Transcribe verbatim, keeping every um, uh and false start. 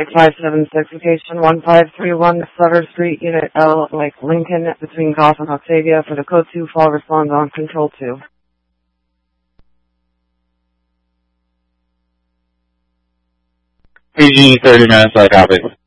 Traffic five seven six, location one five three one Sutter Street, Unit L, Lake Lincoln, between Goff and Octavia for the code two fall response on control two. P G thirty minutes, I copy.